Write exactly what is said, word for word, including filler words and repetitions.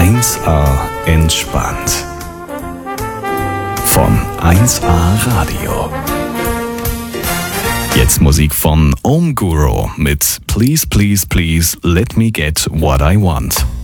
eins A entspannt. Von eins A Radio. Jetzt Musik von Om Guru mit Please, Please, Please Let Me Get What I Want.